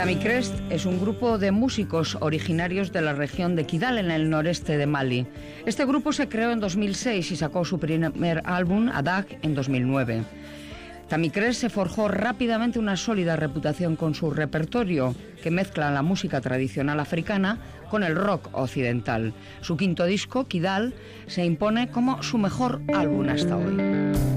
Tamicrest es un grupo de músicos originarios de la región de Kidal, en el noreste de Mali. Este grupo se creó en 2006 y sacó su primer álbum, Adag, en 2009. Tamicrest se forjó rápidamente una sólida reputación con su repertorio, que mezcla la música tradicional africana con el rock occidental. Su quinto disco, Kidal, se impone como su mejor álbum hasta hoy.